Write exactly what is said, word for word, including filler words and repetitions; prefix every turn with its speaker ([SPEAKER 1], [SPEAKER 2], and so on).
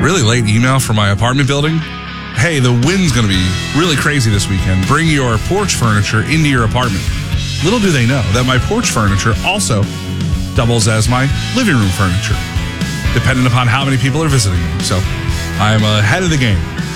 [SPEAKER 1] Really late email from my apartment building. Hey, the wind's going to be really crazy this weekend. Bring your porch furniture into your apartment. Little do they know that my porch furniture also doubles as my living room furniture, depending upon how many people are visiting me. So I am ahead of the game.